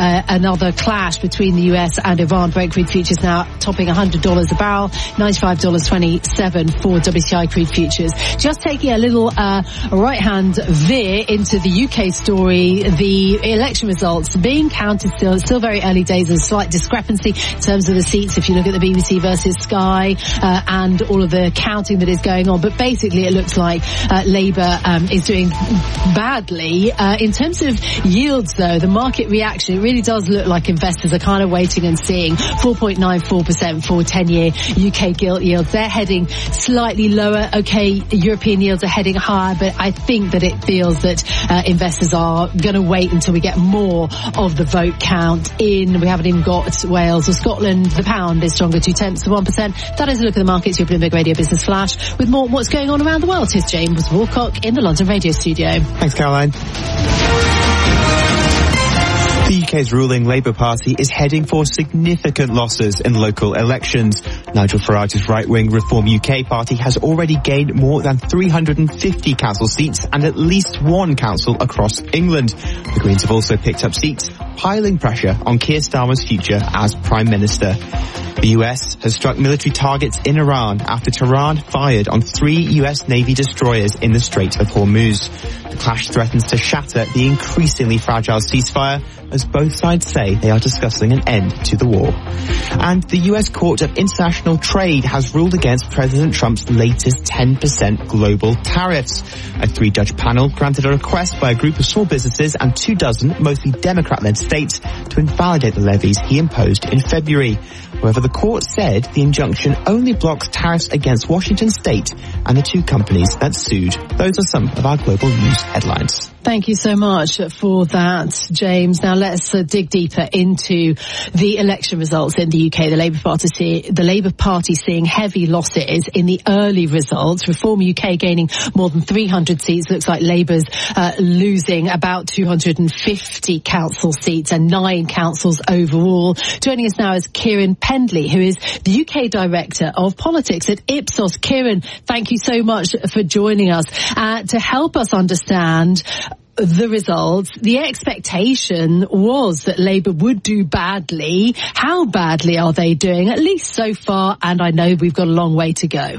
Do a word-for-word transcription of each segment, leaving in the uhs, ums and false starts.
uh, another clash between the U S and Iran. Brent crude futures now topping one hundred dollars a barrel, ninety-five dollars and twenty-seven cents for W T I crude futures. Just taking a little uh, right-hand veer into the U K story, the election results being counted still, still very early days, a slight discrepancy in terms of the seats if you look at the B B C versus Sky uh, and all of the counting that is going on. But basically it looks like uh, Labour um, is doing badly. Uh, in terms of yields though, the market reaction, it really does look like investors are kind of waiting and seeing. four point nine four percent for ten-year U K gilt yields. They're heading slightly lower. Okay, European yields are heading higher, but I think that it feels that uh, investors are going to wait until we get more of the vote count in. We haven't even got Wales or Scotland. The pound is stronger, two tenths of one percent. That is a look at the markets. Your Bloomberg Radio Business Flash with more on what's going on around the world. Here's James Walcock in the London radio studio. Thanks, Caroline. The U K's ruling Labour Party is heading for significant losses in local elections. Nigel Farage's right-wing Reform U K party has already gained more than three hundred fifty council seats and at least one council across England. The Greens have also picked up seats, piling pressure on Keir Starmer's future as Prime Minister. The U S has struck military targets in Iran after Tehran fired on three U S Navy destroyers in the Strait of Hormuz. The clash threatens to shatter the increasingly fragile ceasefire as both sides say they are discussing an end to the war. And the U S Court of International Trade has ruled against President Trump's latest ten percent global tariffs. A three-judge panel granted a request by a group of small businesses and two dozen, mostly Democrat-led states, to invalidate the levies he imposed in February. However, the court said the injunction only blocks tariffs against Washington State and the two companies that sued. Those are some of our global news headlines. Thank you so much for that, James. Now let's uh, dig deeper into the election results in the U K. The Labour Party, see, the Labour Party seeing heavy losses in the early results. Reform U K gaining more than three hundred seats. Looks like Labour's uh, losing about two hundred fifty council seats and nine councils overall. Joining us now is Kieran Pendley, who is the U K Director of Politics at Ipsos. Kieran, thank you so much for joining us uh, to help us understand the results. The expectation was that Labour would do badly. How badly are they doing, at least so far? And I know we've got a long way to go.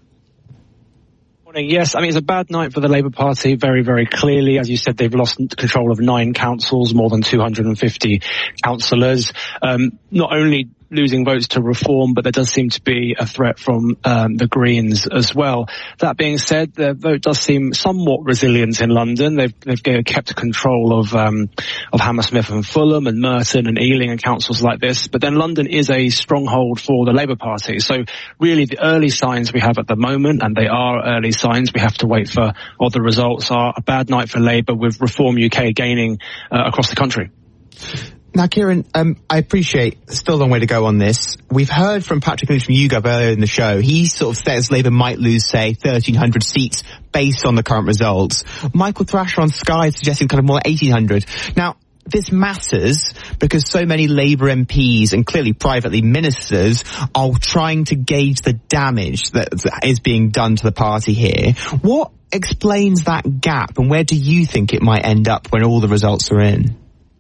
Yes, I mean, it's a bad night for the Labour Party, very, very clearly. As you said, they've lost control of nine councils, more than two hundred fifty councillors. Um, not only losing votes to Reform, but there does seem to be a threat from um, the Greens as well. That being said, the vote does seem somewhat resilient in London. They've, they've kept control of um, of Hammersmith and Fulham and Merton and Ealing and councils like this. But then London is a stronghold for the Labour Party. So really the early signs we have at the moment, and they are early signs, we have to wait for what the results are. A bad night for Labour with Reform U K gaining uh, across the country. Now, Kieran, um, I appreciate there's still a long way to go on this. We've heard from Patrick Lynch from YouGov earlier in the show. He sort of says Labour might lose, say, thirteen hundred seats based on the current results. Michael Thrasher on Sky is suggesting kind of more eighteen hundred. Now, this matters because so many Labour M Ps and clearly privately ministers are trying to gauge the damage that is being done to the party here. What explains that gap, and where do you think it might end up when all the results are in?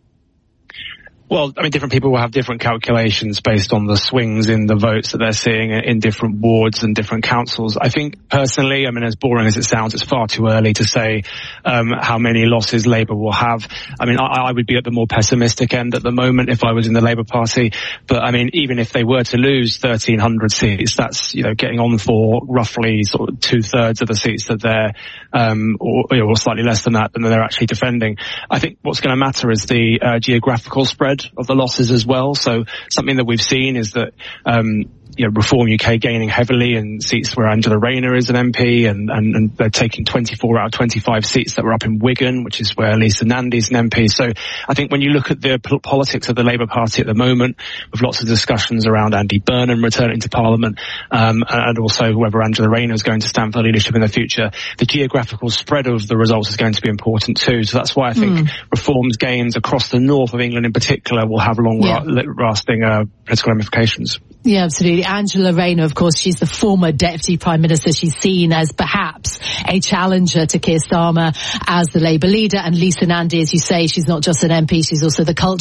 Well, I mean, different people will have different calculations based on the swings in the votes that they're seeing in different wards and different councils. I think personally, I mean, as boring as it sounds, it's far too early to say um, how many losses Labour will have. I mean, I, I would be at the more pessimistic end at the moment if I was in the Labour Party. But I mean, even if they were to lose thirteen hundred seats, that's, you know, getting on for roughly sort of two thirds of the seats that they're, um, or, you know, or slightly less than that, than they're actually defending. I think what's going to matter is the uh, geographical spread of the losses as well. So something that we've seen is that um you know, Reform U K gaining heavily in seats where Angela Rayner is an M P, and, and, and they're taking twenty-four out of twenty-five seats that were up in Wigan, which is where Lisa Nandy's an M P. So I think when you look at the politics of the Labour Party at the moment, with lots of discussions around Andy Burnham returning to Parliament, um, and also whether Angela Rayner is going to stand for leadership in the future, the geographical spread of the results is going to be important too. So that's why I think mm. Reform's gains across the north of England in particular will have long-lasting yeah. uh, political ramifications. Yeah, absolutely. Angela Rayner, of course, she's the former Deputy Prime Minister. She's seen as perhaps a challenger to Keir Starmer as the Labour leader. And Lisa Nandy, as you say, she's not just an M P, she's also the culture